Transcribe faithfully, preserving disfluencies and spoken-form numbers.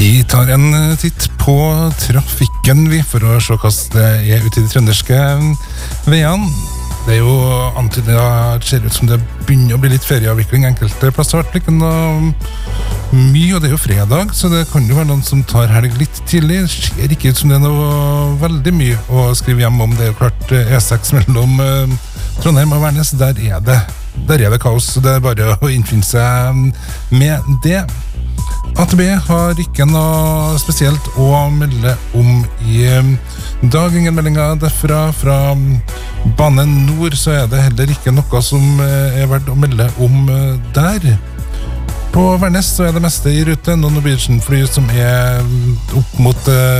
Vi tar en titt på trafikken vi for å se hva det er ute i de trønderske veiene. Det er jo antydet at det ser ut som det begynner å bli litt ferieavvikling enkelte plasser, hvert ikke noe mye, og det er jo fredag, så det kan jo være noen som tar helg litt tidlig. Det ser ikke ut som det er noe veldig mye å skrive hjem om. Det er jo klart E seks mellom Trondheim og Værnes, der er det, der er det kaos, så det er bare å innfinne seg med det. A T B har ikke noe spesielt å melde om i dag. Ingen meldinger derfra. Fra Bane Nord så er det heller ikke noe som er verdt å melde om der. På Værnes så er det meste i rute. Noen Norwegian fly som er opp mot